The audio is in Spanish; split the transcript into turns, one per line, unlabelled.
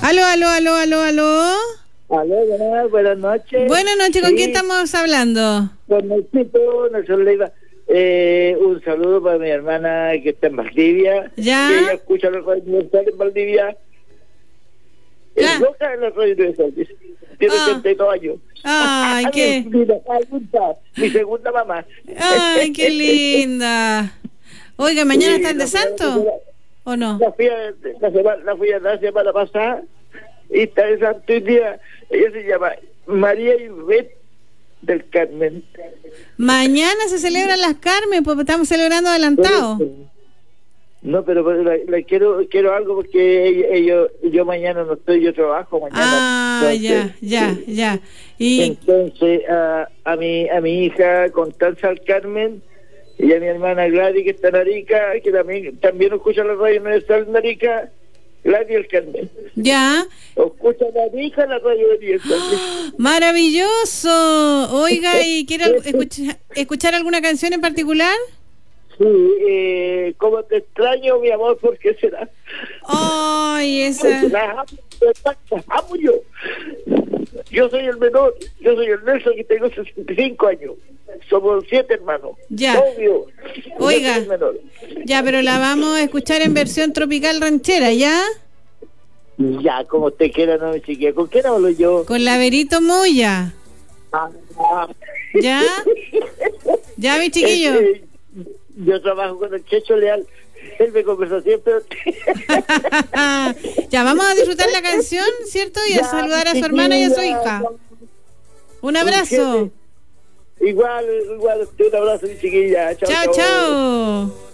Aló, aló, aló, aló, aló.
Aló, buenas noches.
Buenas noches, ¿con quién estamos hablando?
Con Nelson Leiva. Un saludo para mi hermana que está en Valdivia.
¿Ya?
Que ella escucha la radio universal en Valdivia.
Ya.
Es loca en la radio universal. Tiene 82 años.
Ay, qué.
Mi segunda mamá.
Ay, qué linda. Oiga, ¿mañana están de santo? ¿O no?
La fui a la semana pasada y está de santo hoy día. Ella se llama María Ivette del Carmen.
Mañana se celebran las Carmen, porque estamos celebrando adelantado.
No, pero la quiero algo porque yo mañana no estoy, yo trabajo mañana.
Entonces, ya. Y
entonces a mi hija Constanza del Carmen y a mi hermana Gladys que está en Arica, que también escucha la radio universal en Arica, Gladys del Carmen.
ya.
Escucha en Arica la radio universal.
Maravilloso. Oiga, ¿y quiere escuchar alguna canción en particular?
Sí, ¿cómo te extraño, mi amor? ¿Por qué será?
Ay, esa.
La amo yo. Yo soy el menor, yo soy el Nelson que tengo 65 años. Somos 7 hermanos.
Ya.
Obvio.
Oiga. Ya, pero la vamos a escuchar en versión tropical ranchera, ¿ya?
Ya, como usted quiera, no, mi chiquilla. ¿Con quién hablo yo?
Con la Verito Moya. ¿Ya? ¿Ya, mi chiquillo?
Yo trabajo con el Checho Leal. Él me conversa siempre.
Ya, vamos a disfrutar la canción, ¿cierto? Y a saludar a su hermana y a su hija. Un abrazo.
Igual, un abrazo, mi chiquilla.
Chao, chao.